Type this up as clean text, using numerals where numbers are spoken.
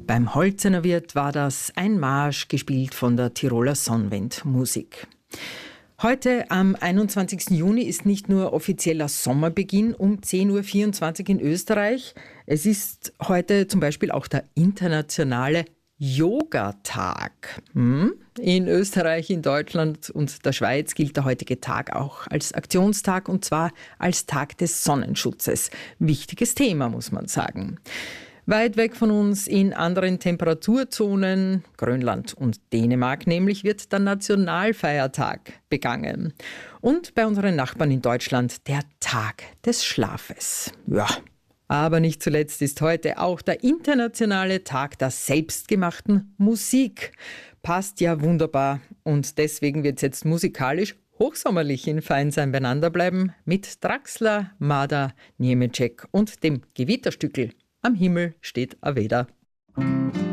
Beim Holzener Wirt war das ein Marsch, gespielt von der Tiroler Sonnenwend-Musik. Heute, am 21. Juni, ist nicht nur offizieller Sommerbeginn um 10.24 Uhr in Österreich. Es ist heute zum Beispiel auch der internationale Yogatag. In Österreich, in Deutschland und der Schweiz gilt der heutige Tag auch als Aktionstag, und zwar als Tag des Sonnenschutzes. Wichtiges Thema, muss man sagen. Weit weg von uns in anderen Temperaturzonen, Grönland und Dänemark nämlich, wird der Nationalfeiertag begangen. Und bei unseren Nachbarn in Deutschland der Tag des Schlafes. Ja, aber nicht zuletzt ist heute auch der internationale Tag der selbstgemachten Musik. Passt ja wunderbar, und deswegen wird es jetzt musikalisch hochsommerlich in Feinsein beieinander bleiben mit Draxler, Marder, Niemeczek und dem Gewitterstückel. Am Himmel steht a Weder.